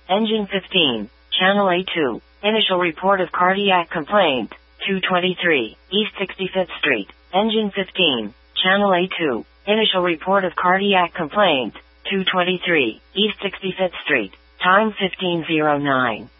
Engine 15, Channel A2. Initial report of cardiac complaint, 223, East 65th Street. Engine 15, Channel A2. Initial report of cardiac complaint, 223, East 65th Street. Time 15:09.